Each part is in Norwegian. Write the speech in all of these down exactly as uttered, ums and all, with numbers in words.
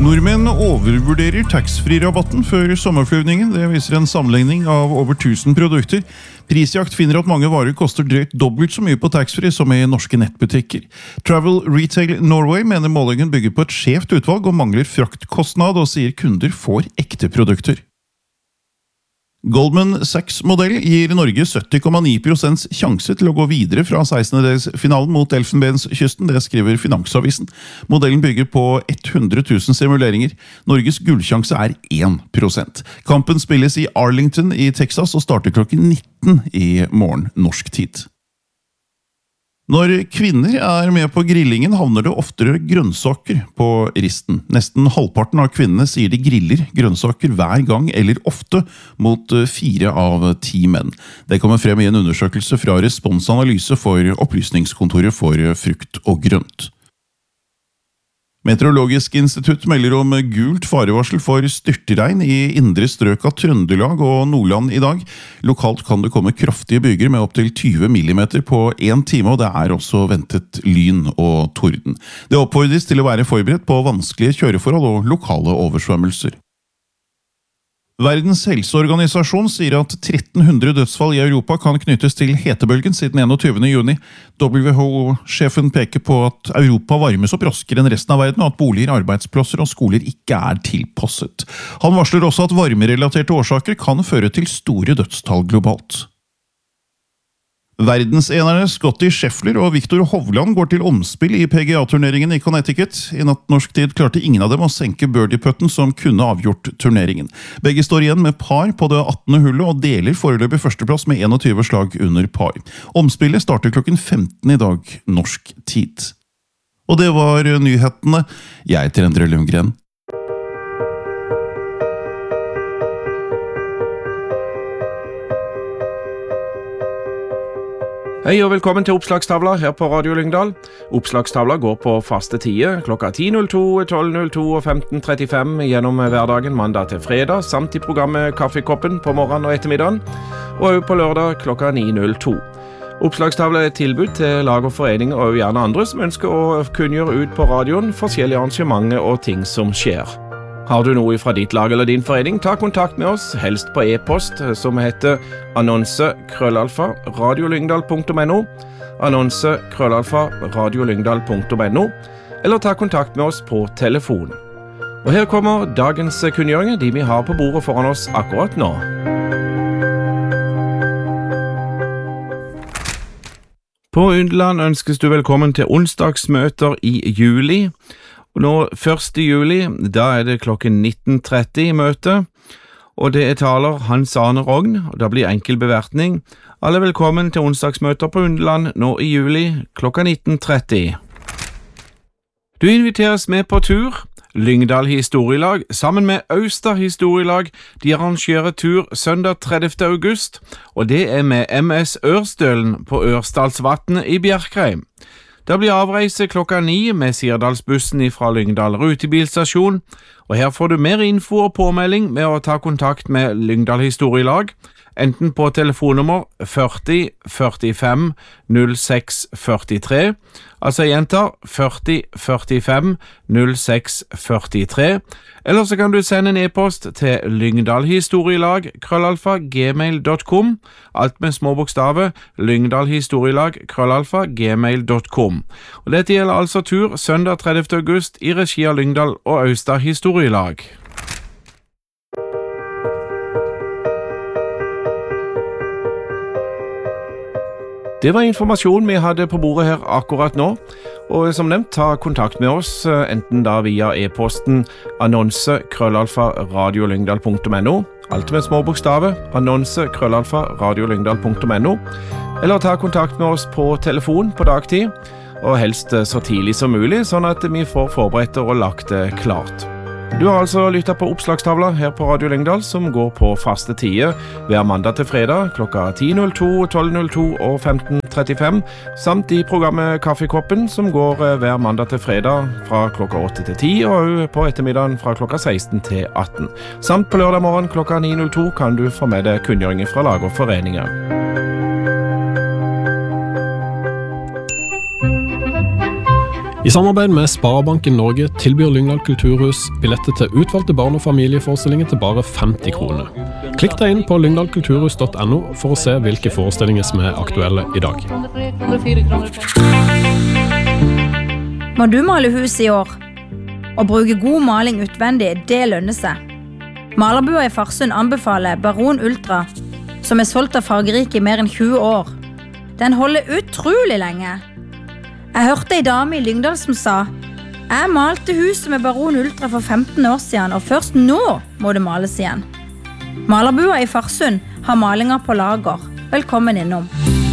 Nordmenn overvurderer taxfree-rabatten før sommerflyvningen. Det viser en sammenligning av over tusen produkter. Prisjakt finner at mange varer koster drøyt dobbelt så mye på taxfree som i norske nettbutikker. Travel Retail Norway mener målingen bygger på et skjevt utvalg og mangler fraktkostnad, og sier kunder får ekte produkter. Goldman Sachs-modell gir Norge sytti komma ni prosent sjanse til å gå videre fra sekstendedelsfinalen mot Elfenbenskysten, det skriver Finansavisen. Modellen bygger på hundre tusen simuleringer. Norges gullsjanse er én prosent. Kampen spilles i Arlington i Texas og starter klokken nitten i morgen norsk tid. Når kvinner er med på grillingen, havner det oftere grønnsaker på risten. Nesten halvparten av kvinnene sier de griller grønnsaker hver gang eller ofte, mot fire av ti menn. Det kommer frem i en undersøkelse fra Responsanalyse for Opplysningskontoret for frukt og grønt. Meteorologisk institutt melder om gult farevarsel for styrtregn i indre strøk av Trøndelag og Nordland i dag. Lokalt kan det komme kraftige byger med opp til tyve millimeter på en time, og det er også ventet lyn og torden. Det oppfordres til å være forberedt på vanskelige kjøreforhold og lokale oversvømmelser. Verdens helseorganisasjon sier at tretten hundre dødsfall i Europa kan knyttes til hetebølgen siden enogtyvende juni. W H O-sjefen peker på at Europa varmes opp raskere enn resten av verden, og at boliger, arbeidsplasser og skoler ikke er tilpasset. Han varsler også at varmerelaterte årsaker kan føre til store dødstall globalt. Verdensenerne Scottie Scheffler og Viktor Hovland går til omspill i P G A-turneringen i Connecticut. I natt norsk tid klarte ingen av dem å senke birdie-putten som kunne avgjort turneringen. Begge står igjen med par på det attende hullet og deler foreløpig førsteplass med enogtyve slag under par. Omspillet starter klokken femten i dag norsk tid. Og det var nyhetene. Jeg heter Endre Lundgren. Hei og velkommen til Oppslagstavla her på Radio Lyngdal. Oppslagstavla går på faste tider klokka ti null to, tolv null to og femten trettifem gjennom hverdagen mandag til fredag, samt i programmet Kaffekoppen på morgenen og ettermiddagen, og også på lørdag klokka ni null to. Oppslagstavla er et tilbud til lag og foreninger og gjerne andre som ønsker å kunngjøre ut på radioen forskjellige arrangementer og ting som skjer. Har du noe fra ditt lag eller din forening, ta kontakt med oss, helst på e-post, som heter annonse krøllalfa radiolyngdal punktum no, annonse krøllalfa radiolyngdal punktum no, eller ta kontakt med oss på telefon. Og her kommer dagens kunngjøringer, de vi har på bordet foran oss akkurat nå. På Underland ønskes du velkommen til onsdagsmøter i juli. Og nå første juli, da er det klokken nitten tretti i møte, og det er taler Hans Arne Rogn, og da blir enkel bevertning. Alle velkommen til onsdagsmøter på Underland nå i juli, klokka nitten tretti. Du inviteres med på tur. Lyngdal Historielag, sammen med Austad Historielag, de arrangerer tur søndag tredivte august, og det er med M S Ørstølen på Ørsdalsvatnet i Bjerkreim. Det blir avreise klokka ni med Sirdalsbussen fra Lyngdal rutebilstasjon, og her får du mer info og påmelding med å ta kontakt med Lyngdal Historielag, enten på telefonnummer førti førtifem null seks førtitre, altså jeg gjentar førti førtifem null seks førtitre, eller så kan du sende en e-post til lyngdalhistorielag krøllalfa gmail punktum com, alt med små bokstaver, lyngdalhistorielag krøllalfa gmail punktum com. Og dette gjelder altså tur søndag tredivte august i regi av Lyngdal og Austad Historielag. Det var informasjon vi hadde på bordet her akkurat nå, og som nevnt, ta kontakt med oss, enten da via e-posten annonse krøllalfa radiolyngdal punktum no, alt med små bokstaver, annonse krøllalfa radiolyngdal punktum no, eller ta kontakt med oss på telefon på dagtid, og helst så tidlig som mulig, sånn at vi får forberedt og lagt det klart. Du har altså lyttet på Oppslagstavla her på Radio Lyngdal, som går på faste tider hver mandag til fredag klokka ti null to, tolv null to og femten trettifem, samt i programmet Kaffekoppen, som går hver mandag til fredag fra klokka åtte til ti, og på ettermiddagen fra klokka seksten til atten. Samt på lørdag morgen klokka ni null to kan du få med deg kunngjøringer fra lag og foreninger. I samarbeid med Sparebanken Norge tilbyr Lyngdal Kulturhus billetter til utvalgte barn- og familieforestillinger til bare femti kroner. Klikk deg inn på lyngdal kulturhus punktum no for å se hvilke forestillinger som er aktuelle i dag. Må du male hus i år? Å bruke god maling utvendig, det lønner seg. Malerbua i Farsund anbefaler Baron Ultra, som er solgt av fargerike i mer enn tjue år. Den holder utrolig lenge. Jeg hørte en dame i Lyngdal som sa «Jeg malte huset med Baron Ultra for femten år siden, og først nå må det males igjen». Malerbua i Farsund har malinger på lager. Velkommen innom.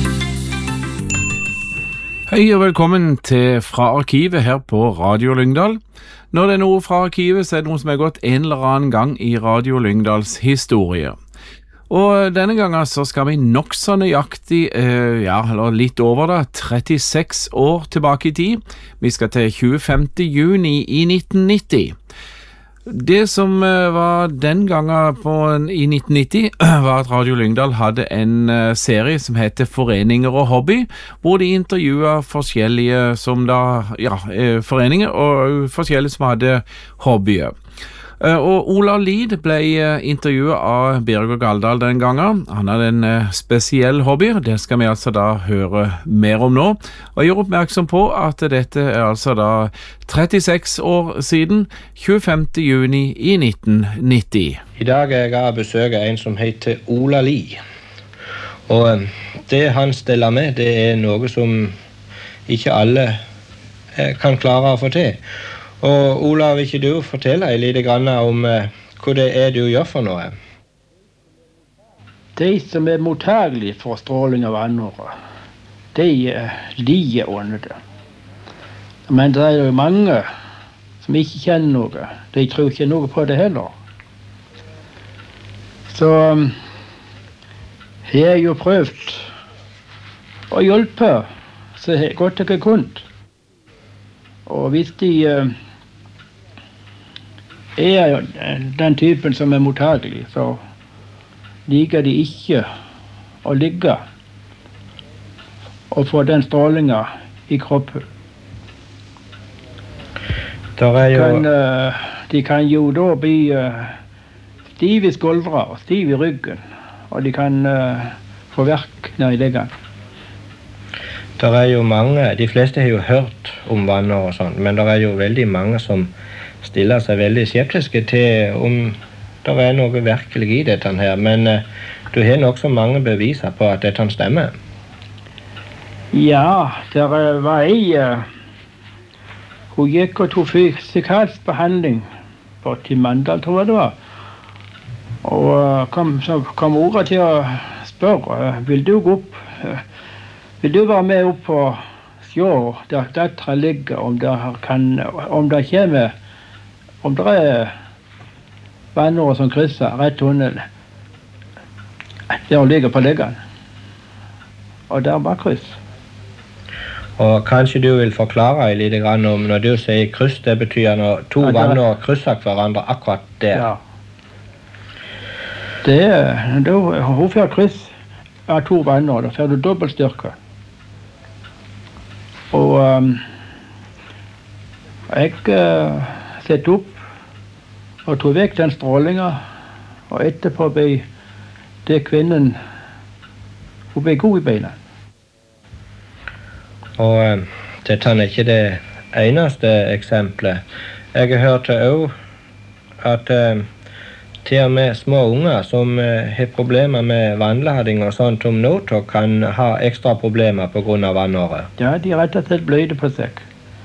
Hei og velkommen til Fra Arkivet her på Radio Lyngdal. Når det er noe fra arkivet, så er det noe som er gått en eller annen gang i Radio Lyngdals historie. Og denne gangen så skal vi nok så nøyaktig, eh, ja, eller litt over da, trettiseks år tilbake i tid. Vi skal til tjuefemte juni i nitten nitti. Det som eh, var den gangen på, i nitten nitti, var at Radio Lyngdal hadde en eh, serie som heter Foreninger og Hobby, hvor de intervjuet forskjellige som da, ja, eh, foreninger og forskjellige som hadde hobbyer. Og Ola Lid ble intervjuet av Birger Galdal den gangen. Han hadde en spesiell hobby, det skal vi altså da høre mer om nå. Og jeg gjør oppmerksom på at dette er altså da trettiseks år siden, tjuefemte juni i nitten nitti. I dag er jeg av besøk av en som heter Ola Lid. Og det han stiller med, det er noe som ikke alle kan klare å få til. Og Ola, vil ikke du fortelle litt grann om uh, hva det er du gjør for noe? De som er mottagelige for stråling av vannåret, de uh, lider under det. Men det er jo mange som ikke kjenner noe. De tror ikke noe på det heller. Så um, jeg har jo prøvd å hjelpe så godt jeg har kunnet. Og hvis de uh, er den typen som er mottagelig, så liker de ikke å ligge og få den strålinga i kroppen. Der er jo... Kan, uh, de kan jo da bli uh, stiv i skuldra og stiv i ryggen, og de kan uh, få verk ned i leggene. Der er jo mange, de fleste har jo hørt om vannår og sånt, men der er jo veldig mange som stiller seg veldig skeptiske til om det er noe virkelig i dette her, men uh, du har nok så mange beviser på at dette stemmer. Ja, der var ei, uh, hun gikk og tog fysikalsk behandling på til Mandal, tror jeg det var, og uh, kom, så kom ordet til å spørre, uh, vil du gå opp, uh, vil du være med opp og se der dette ligger, om det, kan, om det kommer, om det er vannåret som krysser rett under der hun ligger på leggene. Og der var kryss. Og kanskje du vil forklare litt grann om når du sier kryss, det betyr når to ja, vannår krysser hverandre akkurat der. Ja. Det er, da, hun får kryss av to vannår, da får du dobbelt styrke. Og um, jeg uh, setter opp og tog vekk den strålinga, og etterpå ble det kvinnen, hun ble god i beina. Og uh, dette er ikke det eneste eksempelet. Jeg har hørt også at uh, til og med små unger som uh, har problemer med vannlading og sånt om noe, kan ha ekstra problemer på grunn av vannåret. Ja, de rett og slett bløyde på seg.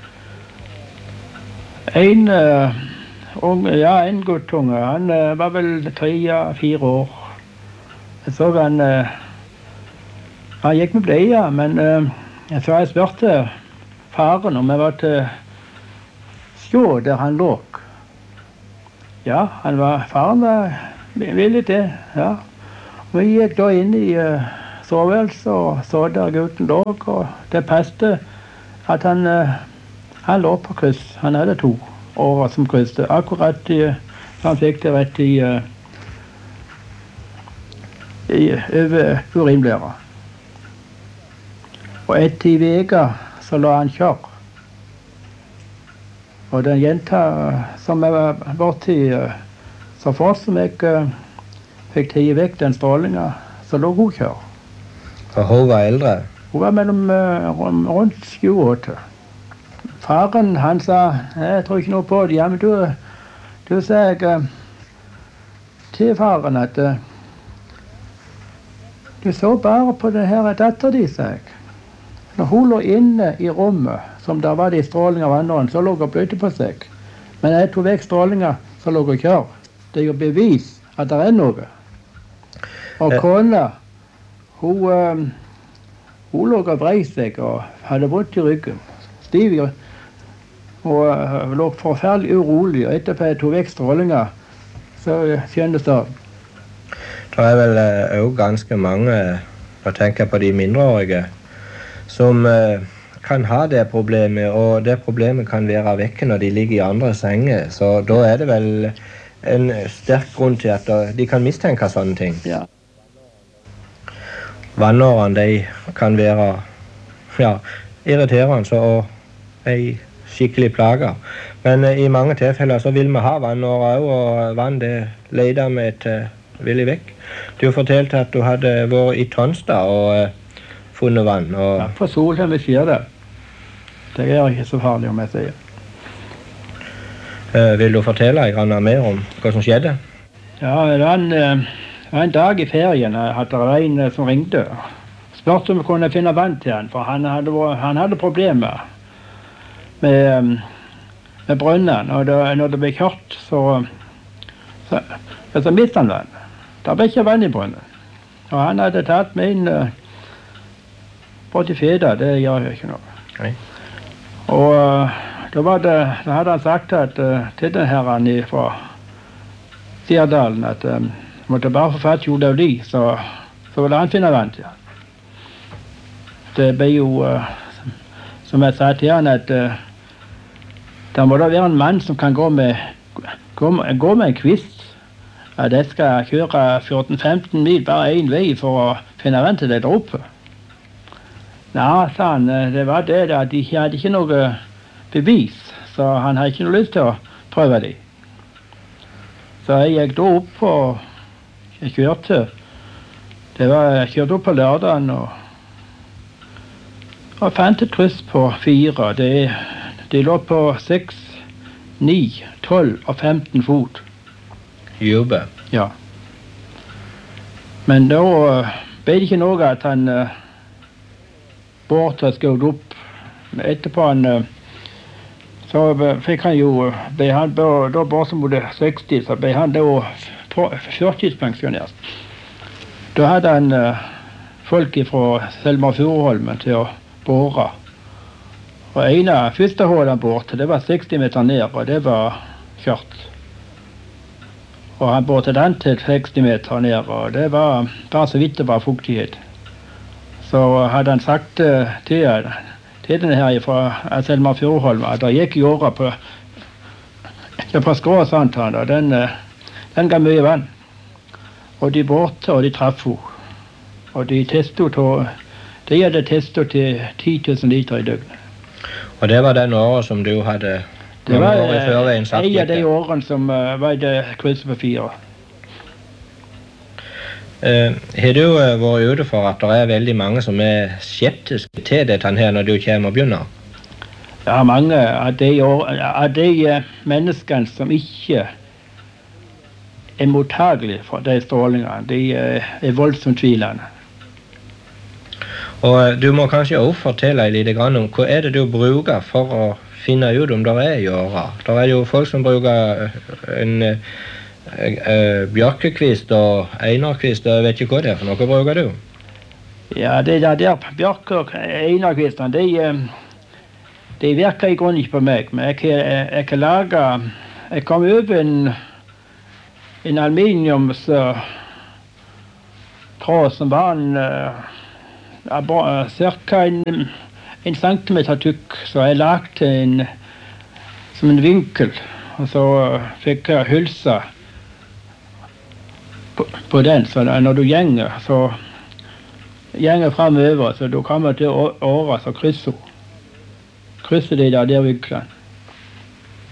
En... Uh, Og, ja, en guttunge, han uh, var vel tre, fire år. Jeg så han, uh, han gikk med bleia, men uh, jeg så jeg spørte faren om jeg var til sjå der han lå. Ja, han var, faren var villig til, ja. Vi gikk da inn i uh, soveværelset og så der gutten lå, og det passte at han, uh, han lå på kryss, han hadde to. Året som krysset, akkurat i, han fikk det rett i, i over urinblæra. Og etter i veka så la han kjør. Og den jenta som jeg var borti, så fort som jeg fikk tid vekk den strålingen, så lå hun kjør. For hun var eldre? Hun var mellom rundt sju og åtte. Faren, han sa, jeg tror ikke noe på det, ja, men du, du sa jeg til faren at du så bare på det her datter de, sa jeg. Når hun lå inne i rommet, som der var de strålinger av andre, så lå hun bløyte på seg. Men jeg tog vekk strålinger, så lå hun kjør. Det er jo bevis at det er noe. Og kona, hun, hun lå og vrei seg og hadde vondt i ryggen. Stiv og lå forferdelig urolig. Og etterpå jeg tog vekk strålinger, så kjennes det. Det er vel også ganske mange, jeg tenker på de mindreårige, som eh, kan ha det problemet, og det problemet kan være vekke når de ligger i andre senger. Så da er det vel en sterk grunn til at de kan mistenke sånne ting. Ja. Vannårene, de kan være ja, irriterende og en skikkelig plage. Men eh, i mange tilfeller så vil vi ha vannårer også, og vann det leder vi til villig vekk. Du fortalte at du hadde vært i Tonstad og eh, funnet vann. Og ja, på Solheim vi sier det. Det er ikke så farlig om jeg sier. Uh, vil du fortelle en mer om hva som skjedde? Ja, det var en, uh, en dag i ferien jeg hadde en uh, som ringte. Spørte om jeg kunne finne vann til han, for han hadde, han hadde problemer med, um, med brønnen. Og det, når det ble kjørt, så, så, så mistet han vann. Det ble ikke vann i brønnen. Og han hadde tatt med inn uh, Både feder, det gjør jeg ikke noe. Nei. Og uh, da, var det, da hadde han sagt at, uh, til den herren fra Sirdalen at um, måtte bare få fatt i Olav Lie, så, så ville han finne vann til han. Det ble jo, uh, som jeg sa til han, at uh, det må da være en mann som kan gå med, gå med, gå med en kvist. At jeg skal kjøre fjorten femten mil bare en vei for å finne vann til det der oppe. Nei, sa han, det var det at de hadde ikke noe bevis, så han hadde ikke noe lyst til å prøve det. Så jeg gikk da opp og jeg kjørte. Det var, jeg kjørte opp på lørdagen og, og fant et kryss på fire. Det, de lå på seks, ni, tolv og femten fot. Jube? Ja. Men da ble det ikke noe at han Bård har skjøtt opp. Etterpå han, så fikk han jo, ble han, da Bård som bodde seksti, så ble han da førtidspensjonert. Da hadde han folk fra Selma Furuholmen til å bore. Og en av første hålet han borte, det var seksti meter ned, og det var kjørt. Og han borte den til seksti meter ned, og det var bare så vidt det var fuktighet. Så hadde han sagt uh, til, til denne her fra Selma Furuholm at det gikk i året på, på skrå, sa han til han, og den, uh, den ga mye vann. Og de borte, og de traff henne. Og de testet til, de hadde testet til ti tusen liter i døgnet. Og det var den året som du hadde det var uh, en av de årene som uh, var det krysset på fire. Uh, har du uh, vært ute for at det er veldig mange som er skeptiske til dette her når du kommer og begynner? Ja, mange av de, av de uh, menneskene som ikke er mottagelige for de strålingene, de uh, er voldsomt tvilende. Og uh, du må kanskje også fortelle litt om hva er det du bruker for å finne ut om det er i året. Det er jo folk som bruker en uh, Uh, bjørkekvist og einarkvist, og jeg vet ikke hva det er for noe. Hva bruker du? Ja, det der, der bjørke- og einarkvistene, de, de virker i grunnen ikke på meg, men jeg, jeg, jeg kan lage, jeg kom over en, en aluminiums uh, tråd som var en, uh, cirka en, en centimeter tykk, så jeg lagde en, som en vinkel, og så uh, fikk jeg hylsa På, på den, så når du gjenger, så gjenger fremover, så du kommer til året, så krysser krysser de der, der vinklene.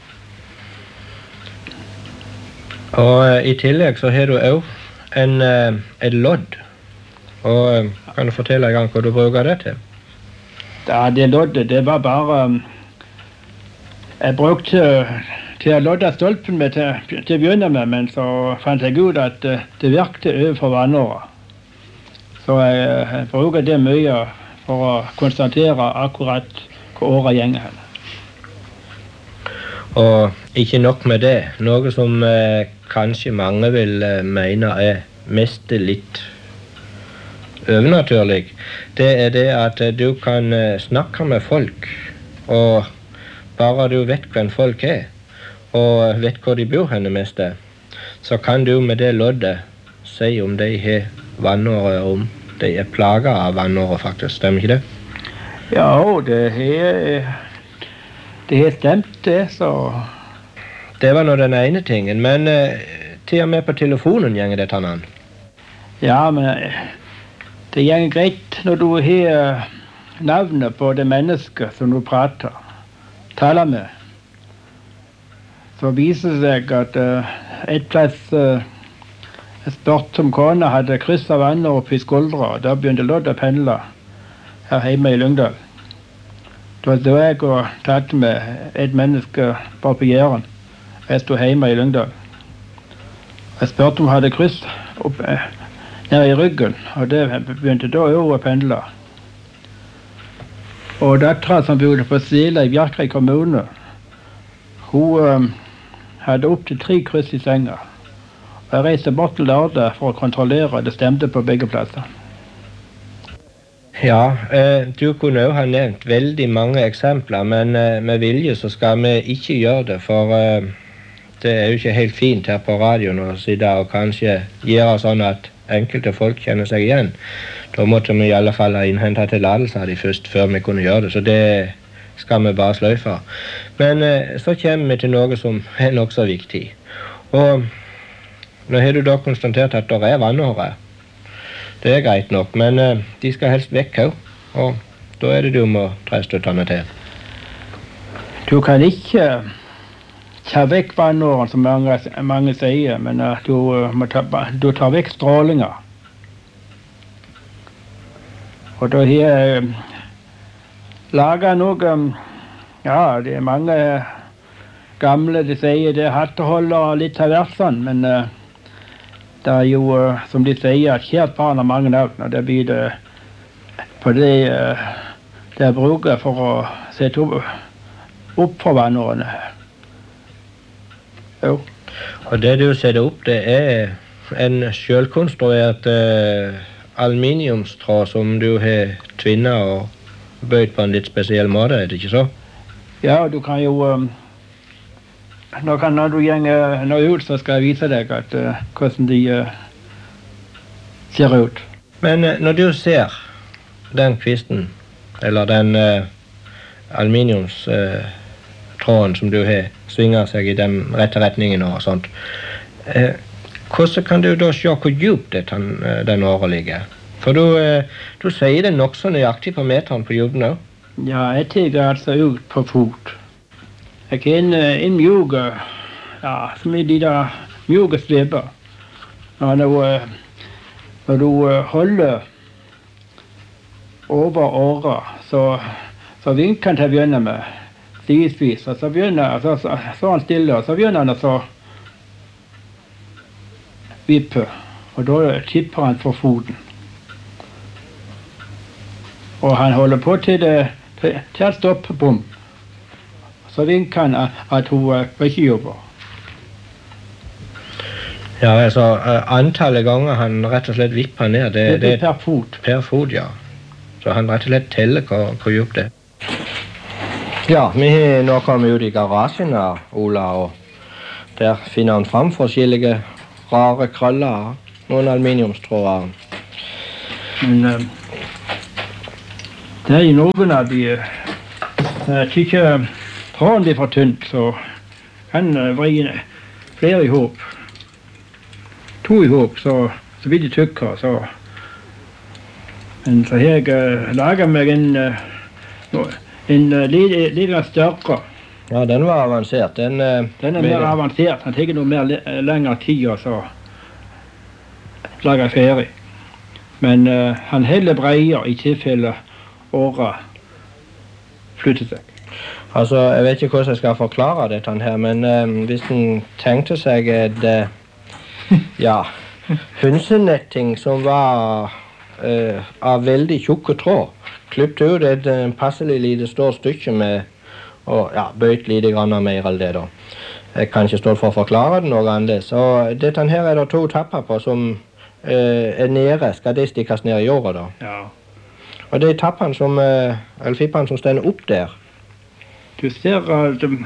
Og i tillegg så har du også en, et lodd. Og kan du fortelle en gang hva du bruker det til? Ja, det loddet, det var bare Jeg brukte til å lodde stolpen med til, til å begynne med, men så fant jeg ut at det virkte overfor vannåret. Så jeg, jeg bruker det mye for å konstatere akkurat hvor året gjenger hen. Og ikke nok med det, noe som eh, kanskje mange vil eh, mene er mest litt overnaturlig, det er det at eh, du kan eh, snakke med folk, og bare du vet hvem folk er, og vet hvor de bor henne mest, så kan du med det loddet si om de har vannåret, om de er plaget av vannåret faktisk, stemmer ikke det? Ja, det har det har stemt det, så... Det var nå den ene tingen, men eh, til og med på telefonen gjenger det tannan. Ja, men eh, det gjenger greit når du har navnet på det mennesket som du prater, taler med. Så viser det seg at uh, et plass uh, jeg spurte om kona hadde krysset vannet opp i skuldra, og da begynte Lodd å pendle her hjemme i Lyngdal. Da stod jeg og tatt med et menneske bare på Jæren. Jeg stod hjemme i Lyngdal. Jeg spurte om hun hadde kryss opp eh, ned i ryggen, og det begynte da også å pendle. Og dattera som bodde på Sila i Bjarkreim kommune, hun um, hadde opp til tre kryss i senga. Og jeg reiste bort til lørdag for å kontrollere det stemte på begge plasser. Ja, eh, du kunne jo ha nevnt veldig mange eksempler, men eh, med vilje så skal vi ikke gjøre det, for eh, det er jo ikke helt fint her på radioen å sitte og kanskje gjøre sånn at enkelte folk kjenner seg igjen. Da måtte vi i alle fall ha innhentet tilladelse av de først før vi kunne gjøre det, så det skal vi bare sløyfe. Men eh, så kommer vi til noe som er nok så viktig. Og nå har du da konstatert at det er vannåre. Det er greit nok, men uh, de skal helst vekk også, og da er det du må trestøttene til. Du kan ikke ta vekk vannåren, som mange, mange sier, men uh, du, uh, må ta, du tar vekk strålinger. Og da har jeg uh, laget noe, um, ja, det er mange uh, gamle, de sier det er hatteholder litt av versene, men uh, det er jo, uh, som de sier, at kjært barn har mange navn, og det blir det på det, uh, det jeg bruker for å sette opp, opp for vannårene. Jo. Og det du setter opp, det er en selvkonstruert uh, aluminiumstråd som du har tvinnet og bøyd på en litt spesiell måte, er det ikke så? Ja, du kan jo... Um, Når, kan, når du gjenger nå ut, så skal jeg vise deg at, uh, hvordan de uh, ser ut. Men uh, når du ser den kvisten, eller den uh, aluminiumstråden uh, som du har, svinger seg i den rette retningen og sånt, uh, hvordan kan du da se hvor djupt det den, uh, den året ligger? For du, uh, du sier det nok så nøyaktig på meteren på djupden også. Ja, jeg tigger altså ut på fot. Jeg kan en mjuk, ja, som er de der mjuke slipper. Når du, når du holder over året, så, så vinker han til å begynne med stisvis, og så begynner så, så, så han stille, og så begynner han å vippe, og da tipper han for foten. Og han holder på til det, til, til han stopper bom. Så vinker han at hun uh, ikke jobber. Ja, altså, uh, antallet ganger han rett og slett vipper ned, det, det er per fot. Per fot, ja. Så han rett og slett teller hvor, hvor djupt det. Ja, vi har nå kommet ut i garasjen her, Ola, og der finner han fram forskjellige rare krøller, noen aluminiumstråder. Men uh, det er jo noen av de, uh, jeg tykker tråden blir for tynt, så kan uh, vri flere i håp. To i håp, så, så blir de tykkere, så. Men så har jeg uh, laget meg en, uh, en uh, litt, litt større, Ja, den var avansert. Den, uh, Den er mer avansert. Den tar noe mer le lengre tid og så lager ferdig. Men uh, han heller breier i tilfelle året flytter seg. Altså, jeg vet ikke hvordan jeg skal forklare dette her, men uh, hvis en tenkte seg et uh, ja, hønsenetting som var uh, av veldig tjukke tråd, klippte ut et uh, passelig lite stort stykke med og ja, bøyt lite grann mer eller det da. Jeg kan ikke stå for å forklare det noe annet. Så dette her er det to tapper på som uh, er nede, skal det stikkes ned i jorda da. Ja. Og det er tappene som, uh, eller fippene som stender opp der. Du ser at uh,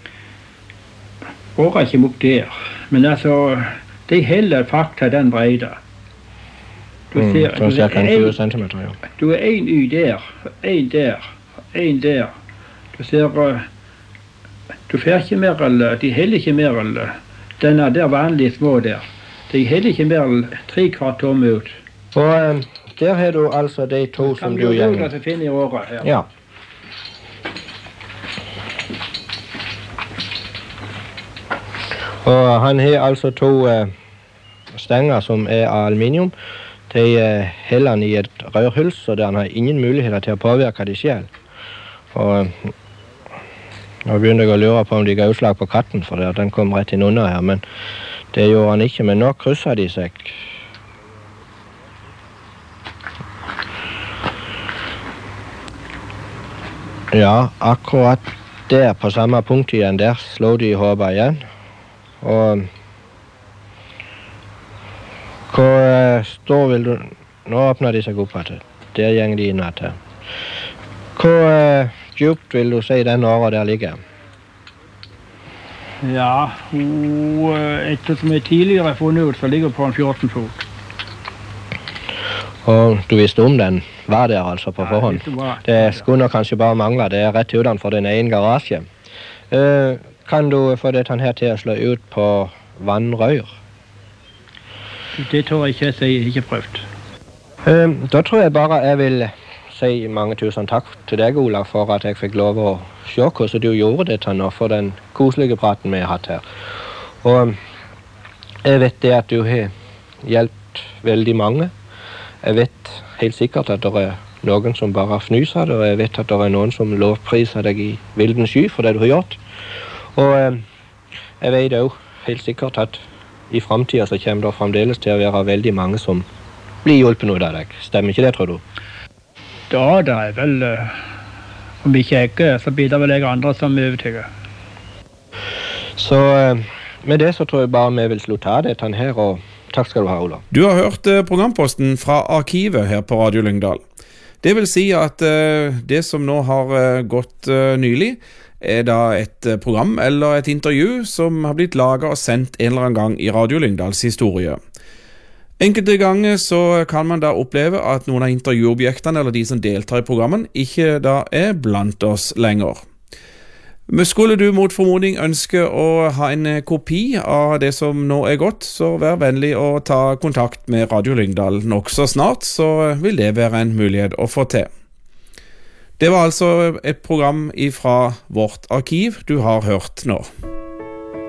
året ikke opp der, men altså, de heller fakta den breida. Du Mm, ser, sånn du ser cirka en, tjue centimeter, ja. du er en y der, en der, en der. Du ser, uh, du får ikke mer, eller, de heller ikke mer, eller, denne der vanlige små der. De heller ikke mer, eller, tre kvart tomme ut. Og um, der har du altså de to som du Kan gjenger. du gjøre det finne i året her? Ja. Og han har altså to uh, stenger som er av aluminium. De uh, heller han i et rørhull, så der han har ingen muligheter til å påvirke de selv. Og uh, nå begynner jeg å lure på om de ga utslag på katten, for det, den kom rett inn under her, men det gjorde han ikke. Men nå krysser de seg. Ja, akkurat der på samme punkt igjen, der slår de i hodet igjen. Og hva står vil du... Nå åpner de seg opp etter. Der gjenger de inn etter. Hvor uh, djupt vil du si den åra der ligger? Ja, og ettersom jeg tidligere har funnet ut, så ligger på en fjorten fot. Og du visste om den var der altså på forhånd? Ja, det var- Det skulle nok kanskje bare mangle. Det er rett utenfor din egen garasje. Uh, kan du få dette her til å slå ut på vannrør? Det tror jeg ikke jeg sier, ikke prøvd. Uh, da tror jeg bare jeg vil si mange tusen takk til deg, Olav, for at jeg fikk lov å se hvordan du gjorde dette nå, for den koselige praten vi har hatt her. Og jeg vet det at du har hjulpet veldig mange. Jeg vet helt sikkert at det er noen som bare fnyser det, og jeg vet at det er noen som lovpriser deg i vilden sky for det du har gjort. Og eh, jeg vet også helt sikkert at i fremtiden så kommer det fremdeles til å være veldig mange som blir hjulpet ut av deg. Stemmer ikke det, tror du? Ja, det er vel, uh, om ikke jeg, så blir det vel jeg andre som er overtaget. Så eh, med det så tror jeg bare vi vil slutte av dette her, og takk skal du ha, Olav. Du har hørt eh, programposten fra arkivet her på Radio Lyngdal. Det vil si at eh, det som nå har eh, gått eh, nylig, er da et eh, program eller et intervju som har blitt laget og sendt en eller annen gang i Radio Lyngdals historie. Enkelte ganger så kan man da oppleve at noen av intervjuobjektene eller de som deltar i programmen ikke da er blant oss lenger. Men skulle du mot formodning ønske å ha en kopi av det som nå er gått, så vær vennlig å ta kontakt med Radio Lyngdal nok så snart, så vil det være en mulighet å få til. Det var altså et program fra vårt arkiv du har hørt nå.